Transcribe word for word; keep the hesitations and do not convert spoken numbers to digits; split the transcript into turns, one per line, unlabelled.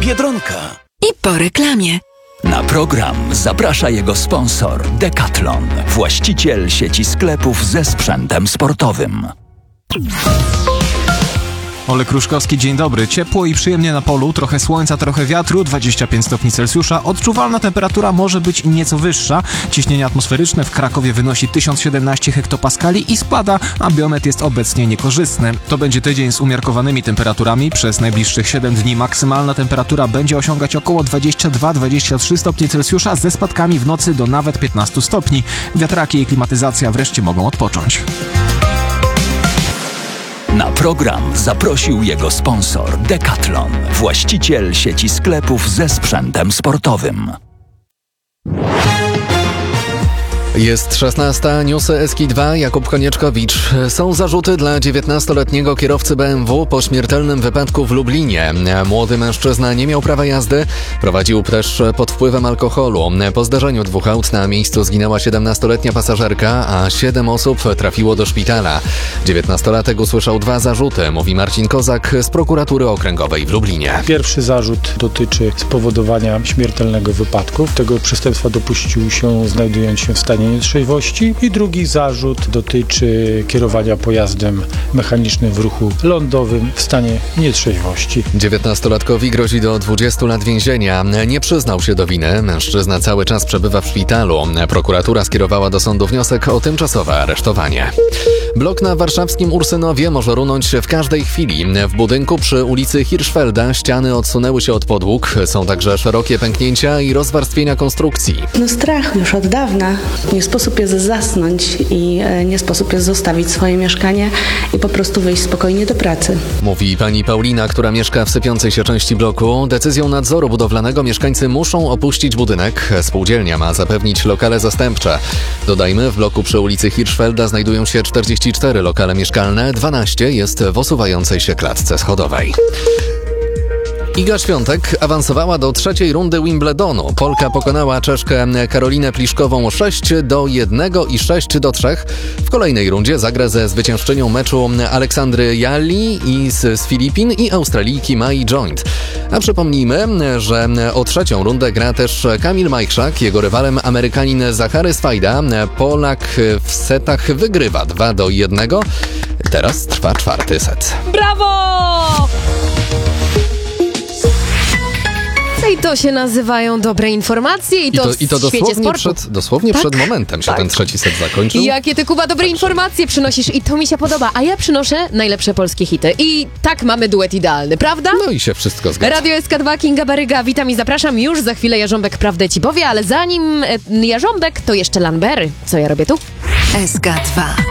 Biedronka.
I po reklamie.
Na program zaprasza jego sponsor Decathlon, właściciel sieci sklepów ze sprzętem sportowym.
Olek Kruszkowski, dzień dobry. Ciepło i przyjemnie na polu, trochę słońca, trochę wiatru, dwadzieścia pięć stopni Celsjusza. Odczuwalna temperatura może być nieco wyższa. Ciśnienie atmosferyczne w Krakowie wynosi tysiąc siedemnaście hektopaskali i spada, a biometr jest obecnie niekorzystny. To będzie tydzień z umiarkowanymi temperaturami. Przez najbliższych siedem dni maksymalna temperatura będzie osiągać około dwadzieścia dwa dwadzieścia trzy stopnie Celsjusza ze spadkami w nocy do nawet piętnaście stopni. Wiatraki i klimatyzacja wreszcie mogą odpocząć.
Na program zaprosił jego sponsor Decathlon, właściciel sieci sklepów ze sprzętem sportowym.
Jest szesnasta, newsy S K dwa, Jakub Konieczkowicz. Są zarzuty dla dziewiętnastoletniego kierowcy B M W po śmiertelnym wypadku w Lublinie. Młody mężczyzna nie miał prawa jazdy, prowadził też pod wpływem alkoholu. Po zdarzeniu dwóch aut na miejscu zginęła siedemnastoletnia pasażerka, a siedem osób trafiło do szpitala. dziewiętnastolatek usłyszał dwa zarzuty, mówi Marcin Kozak z prokuratury okręgowej w Lublinie.
Pierwszy zarzut dotyczy spowodowania śmiertelnego wypadku. Tego przestępstwa dopuścił się znajdując się w stanie nietrzeźwości i drugi zarzut dotyczy kierowania pojazdem mechanicznym w ruchu lądowym w stanie nietrzeźwości.
dziewiętnastolatkowi grozi do dwudziestu lat więzienia. Nie przyznał się do winy. Mężczyzna cały czas przebywa w szpitalu. Prokuratura skierowała do sądu wniosek o tymczasowe aresztowanie. Blok na warszawskim Ursynowie może runąć w każdej chwili. W budynku przy ulicy Hirschfelda ściany odsunęły się od podłóg. Są także szerokie pęknięcia i rozwarstwienia konstrukcji.
No strach już od dawna. Nie sposób jest zasnąć i nie sposób jest zostawić swoje mieszkanie i po prostu wyjść spokojnie do pracy.
Mówi pani Paulina, która mieszka w sypiącej się części bloku. Decyzją nadzoru budowlanego mieszkańcy muszą opuścić budynek. Spółdzielnia ma zapewnić lokale zastępcze. Dodajmy, w bloku przy ulicy Hirschfelda znajdują się czterdzieści cztery lokale mieszkalne, dwanaście jest w osuwającej się klatce schodowej. Iga Świątek awansowała do trzeciej rundy Wimbledonu. Polka pokonała Czeszkę Karolinę Pliszkową sześć do jednego i sześć do trzech. W kolejnej rundzie zagra ze zwyciężczynią meczu Aleksandry Jalli i z, z Filipin i Australijki Mai Joint. A przypomnijmy, że o trzecią rundę gra też Kamil Majchrzak. Jego rywalem Amerykanin Zachary Swajda. Polak w setach wygrywa dwa do jednego. Teraz trwa czwarty set.
Brawo! I to się nazywają dobre informacje i,
I
to,
to, i to
w świecie
dosłownie,
sportu.
przed, dosłownie
tak?
przed momentem się
tak.
ten trzeci set zakończył.
Jakie ty, Kuba, dobre informacje przynosisz i to mi się podoba, a ja przynoszę najlepsze polskie hity. I tak mamy duet idealny, prawda?
No i się wszystko zgadza.
Radio S K dwa, Kinga Baryga, witam i zapraszam. Już za chwilę Jarząbek prawdę ci powie, ale zanim e, Jarząbek, to jeszcze Lanbery. Co ja robię tu?
S K dwa.